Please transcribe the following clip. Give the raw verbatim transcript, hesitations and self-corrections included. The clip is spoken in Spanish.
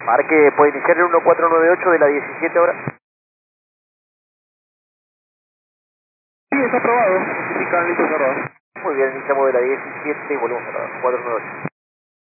Marque, ¿puede iniciar el uno cuatro nueve ocho de la diecisiete ahora? Sí, está aprobado. Indica listo cerrado. Muy bien, iniciamos de la diecisiete y volvemos a la cuatro nueve ocho.